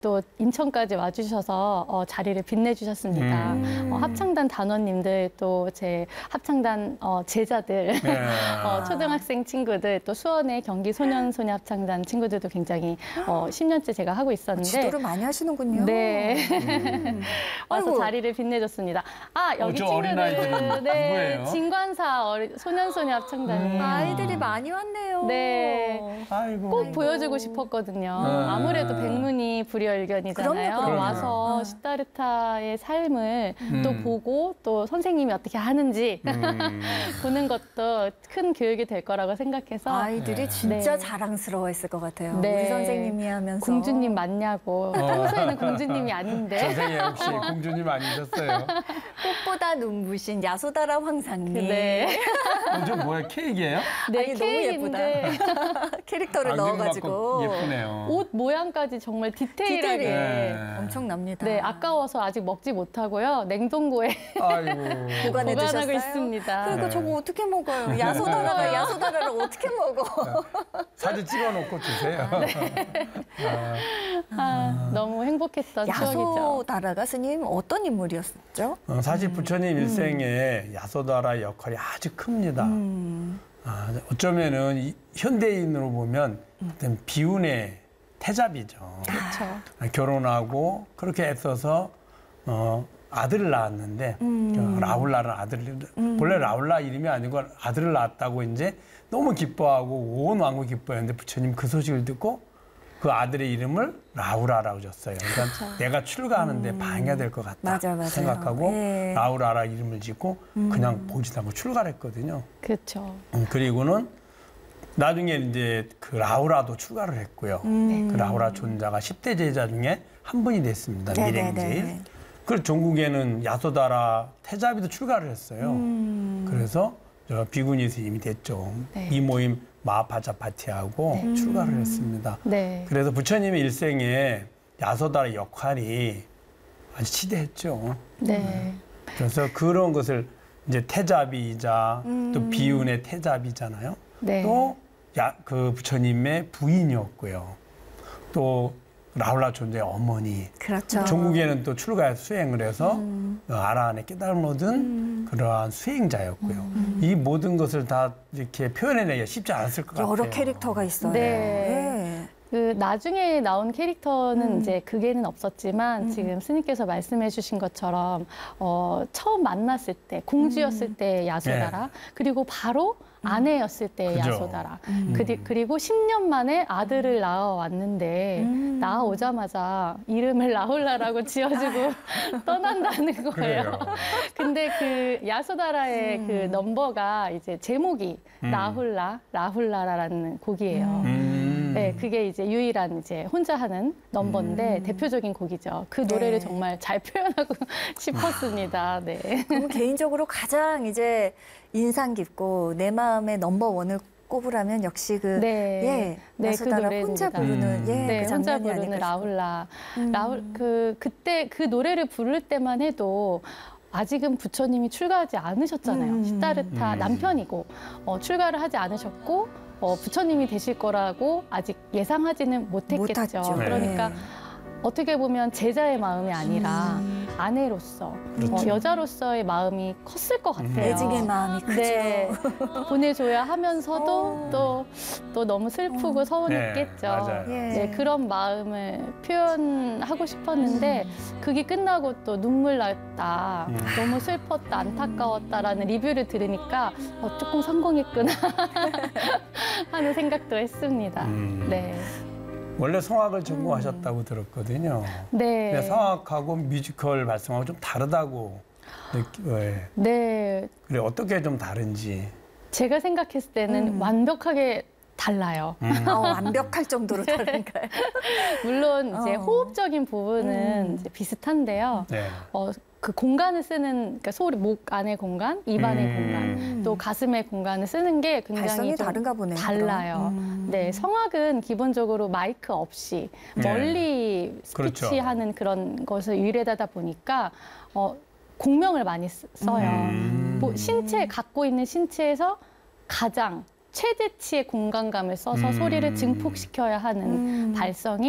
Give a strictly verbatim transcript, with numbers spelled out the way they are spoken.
또 인천까지 와주셔서 어, 자리를 빛내주셨습니다. 음. 어, 합창단 단원님들 또 제 합창단 어, 제자들 네. 어, 초등학생 친구들 또 수원의 경기 소년소녀 합창단 친구들도 굉장히 어, 십 년째 제가 하고 있었는데 지도를 많이 하시는군요. 네. 음. 와서 아이고. 자리를 빛내줬습니다. 아 여기 어, 저 어린아이들은 친구들은 네, 누구예요? 진관사 어리, 소년소녀 합창단. 음. 아이들이 많이 왔네요. 네. 아이고. 꼭 아이고. 보여주고 싶었거든요. 네. 아무래도 백문이 불여일견이잖아요. 그럼요, 그럼요. 와서 아. 시타르타의 삶을 음. 또 보고 또 선생님이 어떻게 하는지 음. 보는 것도 큰 교육이 될 거라고 생각해서 아이들이 네. 진짜 네. 자랑스러워했을 것 같아요. 네. 우리 선생님이 하면서. 공주님 맞냐고. 평소에는 공주님이 아닌데. 선생님 혹시 공주님 아니셨어요? 꽃보다 눈부신 야소다라 황상님. 네. 공주 뭐야, 케이크예요? 네, 아니, 너무 케이크인데 캐릭터를 안경 넣어가지고. 갖고 예쁘네요. 옷 모양까지 정말 디테일하게. 디테일이 네. 엄청납니다. 네, 아까워서 아직 먹지 못하고요. 냉동고에 아이고. 보관해 보관하고 두셨어요? 있습니다. 그리고 네. 저거 어떻게 먹어요? 야소다라가 야소다라를 어떻게 먹어? 사진 찍어놓고 주세요. 아, 아, 너무 행복했던 추억이죠. 야소다라가 스님 어떤 인물이었죠? 어, 사실 부처님 일생에 야소다라 역할이 아주 큽니다. 음. 아, 어쩌면은 이, 현대인으로 보면 어떤 비운의 태잡이죠. 그렇죠. 아, 결혼하고 그렇게 애써서 어, 아들을 낳았는데 음. 어, 라울라를 아들을 본래 라울라 이름이 아니고 아들을 낳았다고 이제 너무 기뻐하고 온 왕국이 기뻐했는데 부처님 그 소식을 듣고 그 아들의 이름을 라우라라고 줬어요. 그러니까 그렇죠. 내가 출가하는데 방해가 될 것 같다 맞아, 맞아요. 생각하고 예. 라우라라 이름을 짓고 그냥 보지도 않고 출가를 했거든요. 그렇죠. 음, 그리고는 나중에 이제 그 라우라도 출가를 했고요. 음. 그 라우라 존자가 십 대 제자 중에 한 분이 됐습니다. 네네네. 밀행지. 그 전국에는 야소다라 태자비도 출가를 했어요. 음. 그래서 저 비구니 스님이 됐죠. 네. 이 모임 마하파자파티하고 네. 출가를 했습니다. 네. 그래서 부처님의 일생에 야소다라 역할이 아주 치대했죠. 네. 그래서 그런 것을 이제 태자비이자 음. 또 비운의 태자비잖아요. 네. 또 야, 그 부처님의 부인이었고요. 또 라울라 존재의 어머니. 그렇죠. 전국에는 또 출가해서 수행을 해서 음. 어, 아라한의 깨달음을 얻은 음. 그러한 수행자였고요. 이 모든 것을 다 이렇게 표현해내기가 쉽지 않았을 것 같아요. 여러 캐릭터가 있어요. 네. 네. 그 나중에 나온 캐릭터는 음. 이제 그게는 없었지만 음. 지금 스님께서 말씀해 주신 것처럼 어, 처음 만났을 때 공주였을 음. 때 야소다라 그리고 바로 아내였을 때 그죠. 야소다라 음. 그리, 그리고 십 년 만에 아들을 낳아왔는데 음. 낳아오자마자 이름을 라울라라고 지어주고 떠난다는 거예요. 그래요. 근데 그 야소다라의 음. 그 넘버가 이제 제목이 음. 라훌라 라훌라라라는 곡이에요. 음. 네, 그게 이제 유일한 이제 혼자 하는 넘버인데 음. 대표적인 곡이죠. 그 노래를 네. 정말 잘 표현하고 싶었습니다. 네. 그럼 개인적으로 가장 이제 인상 깊고 내 마음의 넘버 원을 꼽으라면 역시 그 네. 예, 네, 야소다라 그 혼자 노래입니다. 부르는 음. 예, 네, 그 혼자 장면이 부르는 아닐까 싶어요. 라훌라. 음. 라울 그 그때 그 노래를 부를 때만 해도 아직은 부처님이 출가하지 않으셨잖아요. 음. 시타르타 음. 남편이고 어, 출가를 하지 않으셨고 어, 부처님이 되실 거라고 아직 예상하지는 못했겠죠. 못했죠. 그러니까 네. 어떻게 보면 제자의 마음이 아니라 음. 아내로서 그렇죠. 어, 여자로서의 마음이 컸을 것 같아요. 애증의 마음이 크죠. 네, 보내줘야 하면서도 어. 또, 또 너무 슬프고 어. 서운했겠죠. 네, 맞아요. 예. 네, 그런 마음을 표현하고 싶었는데 그게 끝나고 또 눈물 났다, 음. 너무 슬펐다, 안타까웠다라는 리뷰를 들으니까 어, 조금 성공했구나 하는 생각도 했습니다. 음. 네. 원래 성악을 전공하셨다고 들었거든요. 네. 근데 성악하고 뮤지컬 발성하고 좀 다르다고 느끼, 예. 네. 그래 어떻게 좀 다른지. 제가 생각했을 때는 음. 완벽하게 달라요. 음. 어, 완벽할 정도로 다른가요? 물론 이제 어. 호흡적인 부분은 음. 이제 비슷한데요. 네. 어, 그 공간을 쓰는 그러니까 소리 목 안의 공간, 입 안의 음. 공간, 또 가슴의 공간을 쓰는 게 굉장히 발성이 좀 다른가 보네요. 달라요. 그럼. 음. 네, 성악은 기본적으로 마이크 없이 네. 멀리 그렇죠. 스피치하는 그런 것을 유래하다 보니까 어, 공명을 많이 쓰- 써요. 음. 뭐 신체 갖고 있는 신체에서 가장 최대치의 공간감을 써서 음. 소리를 증폭시켜야 하는 음. 발성이